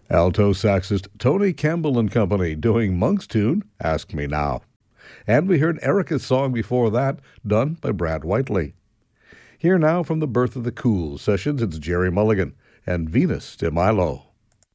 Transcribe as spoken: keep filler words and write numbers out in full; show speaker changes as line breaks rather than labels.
Alto saxist Tony Campbell and Company doing Monk's tune, Ask Me Now. And we heard Erica's song before that, done by Brad Whiteley. Here now from the Birth of the Cool sessions, it's Jerry Mulligan and Venus de Milo.